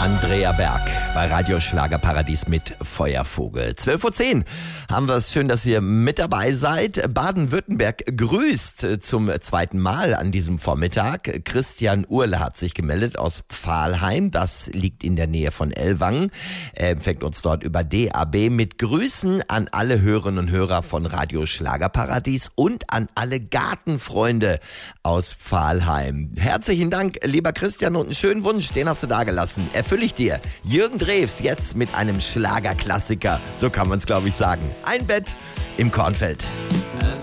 Andrea Berg bei Radio Schlagerparadies mit Feuervogel. 12:10 Uhr haben wir es. Schön, dass ihr mit dabei seid. Baden-Württemberg grüßt zum zweiten Mal an diesem Vormittag. Christian Urle hat sich gemeldet aus Pfahlheim. Das liegt in der Nähe von Ellwangen. Er empfängt uns dort über DAB mit Grüßen an alle Hörerinnen und Hörer von Radio Schlagerparadies und an alle Gartenfreunde aus Pfahlheim. Herzlichen Dank, lieber Christian, und einen schönen Wunsch, den hast du dagelassen. Erfülle ich dir. Jürgen Drews jetzt mit einem Schlagerklassiker. So kann man es, glaube ich, sagen. Ein Bett im Kornfeld.